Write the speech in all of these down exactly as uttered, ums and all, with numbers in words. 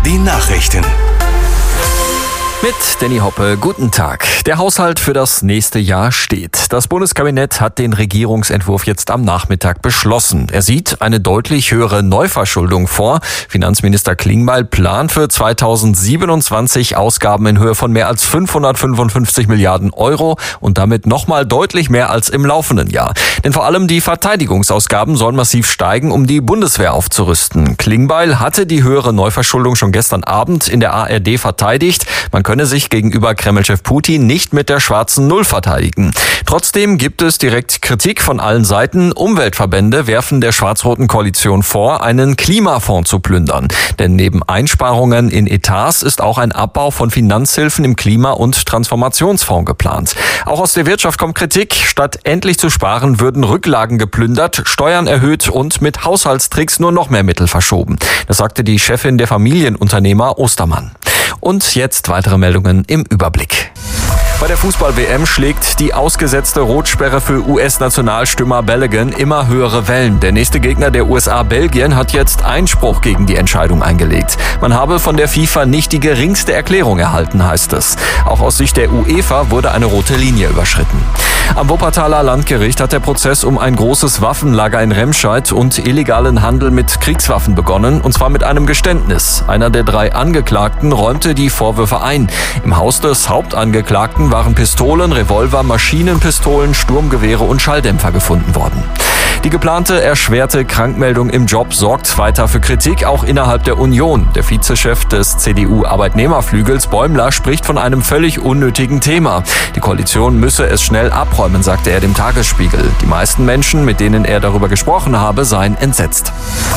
die Nachrichten. Mit Danny Hoppe, guten Tag. Der Haushalt für das nächste Jahr steht. Das Bundeskabinett hat den Regierungsentwurf jetzt am Nachmittag beschlossen. Er sieht eine deutlich höhere Neuverschuldung vor. Finanzminister Klingbeil plant für zweitausendsiebenundzwanzig Ausgaben in Höhe von mehr als fünfhundertfünfundfünfzig Milliarden Euro und damit nochmal deutlich mehr als im laufenden Jahr. Denn vor allem die Verteidigungsausgaben sollen massiv steigen, um die Bundeswehr aufzurüsten. Klingbeil hatte die höhere Neuverschuldung schon gestern Abend in der A R D verteidigt. Man könne sich gegenüber Kremlchef Putin nicht mit der schwarzen Null verteidigen. Trotzdem gibt es direkt Kritik von allen Seiten. Umweltverbände werfen der schwarz-roten Koalition vor, einen Klimafonds zu plündern. Denn neben Einsparungen in Etats ist auch ein Abbau von Finanzhilfen im Klima- und Transformationsfonds geplant. Auch aus der Wirtschaft kommt Kritik. Statt endlich zu sparen, würden Rücklagen geplündert, Steuern erhöht und mit Haushaltstricks nur noch mehr Mittel verschoben. Das sagte die Chefin der Familienunternehmer Ostermann. Und jetzt weitere Meldungen im Überblick. Bei der Fußball-W M schlägt die ausgesetzte Rotsperre für U S-Nationalstürmer Balogun immer höhere Wellen. Der nächste Gegner der U S A, Belgien, hat jetzt Einspruch gegen die Entscheidung eingelegt. Man habe von der FIFA nicht die geringste Erklärung erhalten, heißt es. Auch aus Sicht der UEFA wurde eine rote Linie überschritten. Am Wuppertaler Landgericht hat der Prozess um ein großes Waffenlager in Remscheid und illegalen Handel mit Kriegswaffen begonnen, und zwar mit einem Geständnis. Einer der drei Angeklagten räumte die Vorwürfe ein. Im Haus des Hauptangeklagten waren Pistolen, Revolver, Maschinenpistolen, Sturmgewehre und Schalldämpfer gefunden worden. Die geplante erschwerte Krankmeldung im Job sorgt weiter für Kritik, auch innerhalb der Union. Der Vizechef des C D U-Arbeitnehmerflügels Bäumler spricht von einem völlig unnötigen Thema. Die Koalition müsse es schnell abräumen, sagte er dem Tagesspiegel. Die meisten Menschen, mit denen er darüber gesprochen habe, seien entsetzt.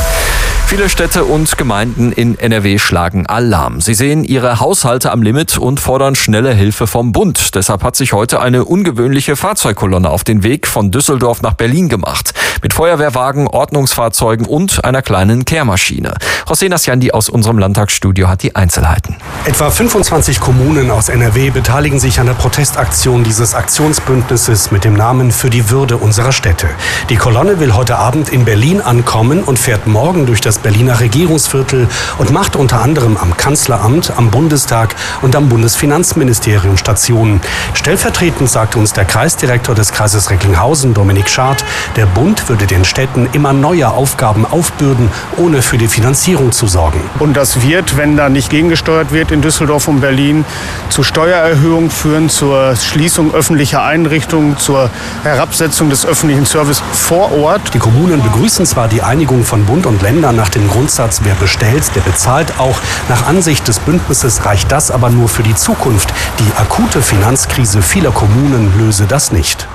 Viele Städte und Gemeinden in N R W schlagen Alarm. Sie sehen ihre Haushalte am Limit und fordern schnelle Hilfe vom Bund. Deshalb hat sich heute eine ungewöhnliche Fahrzeugkolonne auf den Weg von Düsseldorf nach Berlin gemacht. Mit Feuerwehrwagen, Ordnungsfahrzeugen und einer kleinen Kehrmaschine. José Nasciandi aus unserem Landtagsstudio hat die Einzelheiten. Etwa fünfundzwanzig Kommunen aus N R W beteiligen sich an der Protestaktion dieses Aktionsbündnisses mit dem Namen Für die Würde unserer Städte. Die Kolonne will heute Abend in Berlin ankommen und fährt morgen durch das Berliner Regierungsviertel und macht unter anderem am Kanzleramt, am Bundestag und am Bundesfinanzministerium Stationen. Stellvertretend sagte uns der Kreisdirektor des Kreises Recklinghausen, Dominik Schad, der Bund würde den Städten immer neue Aufgaben aufbürden, ohne für die Finanzierung zu sorgen. Und das wird, wenn da nicht gegengesteuert wird in Düsseldorf und Berlin, zu Steuererhöhungen führen, zur Schließung öffentlicher Einrichtungen, zur Herabsetzung des öffentlichen Service vor Ort. Die Kommunen begrüßen zwar die Einigung von Bund und Ländern nach dem Grundsatz, wer bestellt, der bezahlt auch. Nach Ansicht des Bündnisses reicht das aber nur für die Zukunft. Die akute Finanzkrise vieler Kommunen löse das nicht.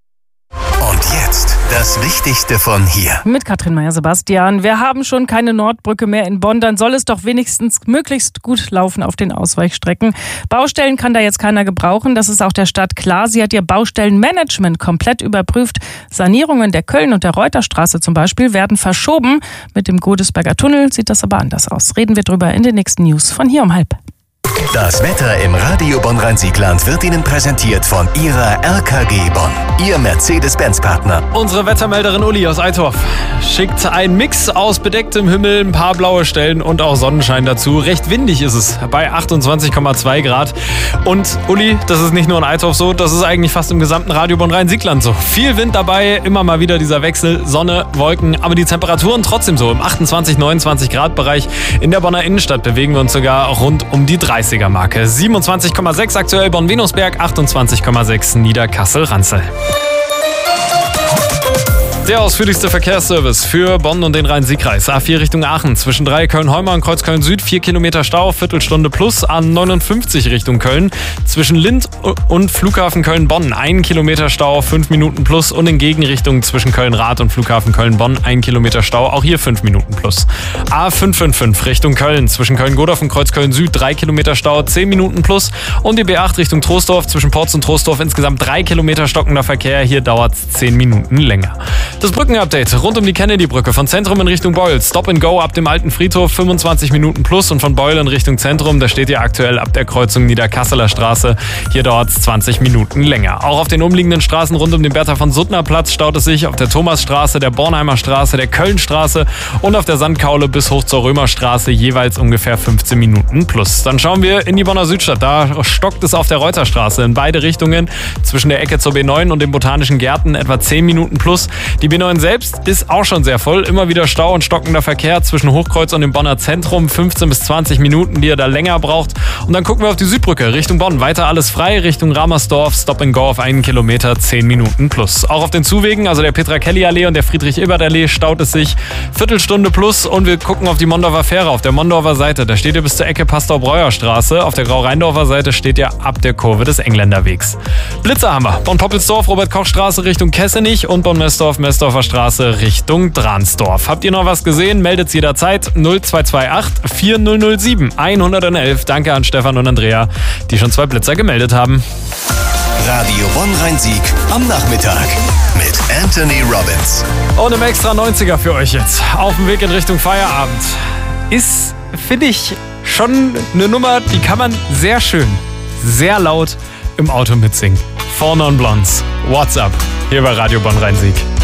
Und jetzt das Wichtigste von hier. Mit Katrin Meyer-Sebastian. Wir haben schon keine Nordbrücke mehr in Bonn. Dann soll es doch wenigstens möglichst gut laufen auf den Ausweichstrecken. Baustellen kann da jetzt keiner gebrauchen. Das ist auch der Stadt klar. Sie hat ihr Baustellenmanagement komplett überprüft. Sanierungen der Köln- und der Reuterstraße zum Beispiel werden verschoben. Mit dem Godesberger Tunnel sieht das aber anders aus. Reden wir drüber in den nächsten News von hier um halb. Das Wetter im Radio Bonn-Rhein-Siegland wird Ihnen präsentiert von Ihrer R K G Bonn, Ihr Mercedes-Benz-Partner. Unsere Wettermelderin Uli aus Eitorf schickt einen Mix aus bedecktem Himmel, ein paar blaue Stellen und auch Sonnenschein dazu. Recht windig ist es bei achtundzwanzig Komma zwei Grad. Und Uli, das ist nicht nur in Eitorf so, das ist eigentlich fast im gesamten Radio Bonn-Rhein-Siegland so. Viel Wind dabei, immer mal wieder dieser Wechsel, Sonne, Wolken, aber die Temperaturen trotzdem so im achtundzwanzig, neunundzwanzig Grad Bereich. In der Bonner Innenstadt bewegen wir uns sogar rund um die dreißiger Marke. siebenundzwanzig Komma sechs aktuell Bonn-Venusberg, achtundzwanzig Komma sechs Niederkassel-Ranzel. Der ausführlichste Verkehrsservice für Bonn und den Rhein-Sieg-Kreis. A vier Richtung Aachen, zwischen drei Köln-Heuma und Kreuzköln Süd, vier Kilometer Stau, Viertelstunde plus. A neunundfünfzig Richtung Köln, zwischen Lind und Flughafen Köln-Bonn, ein Kilometer Stau, fünf Minuten plus. Und in Gegenrichtung zwischen Köln-Rath und Flughafen Köln-Bonn, ein Kilometer Stau, auch hier fünf Minuten plus. A fünf fünf fünf Richtung Köln, zwischen Köln-Godorf und Kreuzköln Süd, drei Kilometer Stau, zehn Minuten plus. Und die B acht Richtung Troisdorf, zwischen Porz und Troisdorf, insgesamt drei Kilometer stockender Verkehr, hier dauert es zehn Minuten länger. Das Brückenupdate rund um die Kennedy-Brücke von Zentrum in Richtung Beul. Stop and Go ab dem alten Friedhof, fünfundzwanzig Minuten plus. Und von Beul in Richtung Zentrum, da steht ihr aktuell ab der Kreuzung Niederkasseler Straße. Hier dauert es zwanzig Minuten länger. Auch auf den umliegenden Straßen rund um den Bertha-von-Suttner-Platz staut es sich. Auf der Thomasstraße, der Bornheimer Straße, der Kölnstraße und auf der Sandkaule bis hoch zur Römerstraße jeweils ungefähr fünfzehn Minuten plus. Dann schauen wir in die Bonner Südstadt. Da stockt es auf der Reuterstraße in beide Richtungen. Zwischen der Ecke zur B neun und den Botanischen Gärten etwa zehn Minuten plus. Die B neun selbst ist auch schon sehr voll. Immer wieder Stau und stockender Verkehr zwischen Hochkreuz und dem Bonner Zentrum. fünfzehn bis zwanzig Minuten, die ihr da länger braucht. Und dann gucken wir auf die Südbrücke Richtung Bonn. Weiter alles frei Richtung Ramersdorf. Stop and Go auf einen Kilometer, zehn Minuten plus. Auch auf den Zuwegen, also der Petra-Kelly-Allee und der Friedrich-Ebert-Allee, staut es sich. Viertelstunde plus. Und wir gucken auf die Mondorfer Fähre auf der Mondorfer Seite. Da steht ihr bis zur Ecke Pastor-Breuer-Straße. Auf der Grau-Rheindorfer Seite steht ihr ab der Kurve des Engländerwegs. Blitzer haben wir. Bonn-Poppelsdorf, Robert-Koch-Straße Richtung Kessenich und Bonn-Messdorf, Messdorfer Straße Richtung Dransdorf. Habt ihr noch was gesehen? Meldet's jederzeit null zwei zwei acht vier null null sieben eins eins eins. Danke an Stefan und Andrea, die schon zwei Blitzer gemeldet haben. Radio Bonn-Rhein-Sieg am Nachmittag mit Anthony Robbins. Und im extra neunziger für euch jetzt. Auf dem Weg in Richtung Feierabend. Ist, finde ich, schon eine Nummer, die kann man sehr schön, sehr laut im Auto mitsingen. Four Non Blondes. What's up? Hier bei Radio Bonn-Rhein-Sieg.